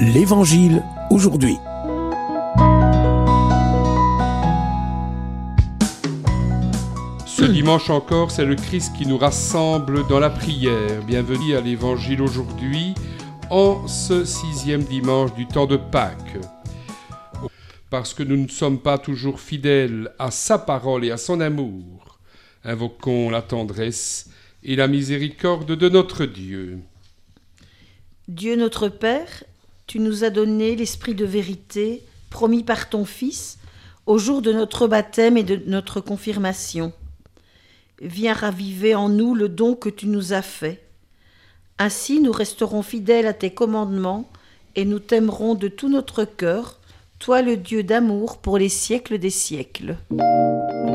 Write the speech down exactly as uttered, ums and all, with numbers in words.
L'Évangile aujourd'hui. Ce dimanche encore, c'est le Christ qui nous rassemble dans la prière. Bienvenue à l'Évangile aujourd'hui, en ce sixième dimanche du temps de Pâques. Parce que nous ne sommes pas toujours fidèles à sa parole et à son amour, invoquons la tendresse et la miséricorde de notre Dieu. Dieu notre Père, tu nous as donné l'esprit de vérité promis par ton Fils au jour de notre baptême et de notre confirmation. Viens raviver en nous le don que tu nous as fait. Ainsi nous resterons fidèles à tes commandements et nous t'aimerons de tout notre cœur, toi le Dieu d'amour pour les siècles des siècles.